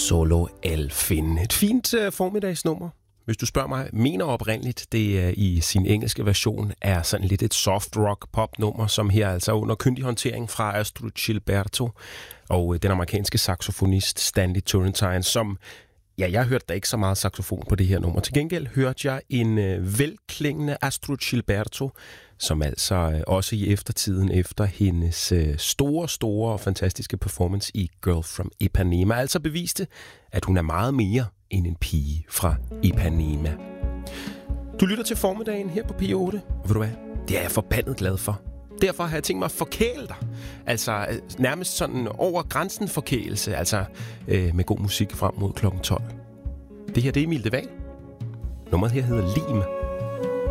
Solo El Fin. Et fint formiddagsnummer. Hvis du spørger mig, mener oprindeligt, det i sin engelske version er sådan lidt et soft rock popnummer, som her altså under kyndig håndtering fra Astrud Gilberto og den amerikanske saxofonist Stanley Turrentine, som, ja, jeg hørte da ikke så meget saxofon på det her nummer. Til gengæld hørte jeg en velklingende Astrud Gilberto, som altså også i eftertiden efter hendes store og fantastiske performance i Girl from Ipanema, altså beviste, at hun er meget mere end en pige fra Ipanema. Du lytter til formiddagen her på P8, og ved du hvad? Det er jeg forbandet glad for. Derfor har jeg tænkt mig at forkæle dig. Altså nærmest sådan over grænsen forkælelse, altså med god musik frem mod klokken 12. Det her, det er Emil de Waal. Nummeret her hedder Lim.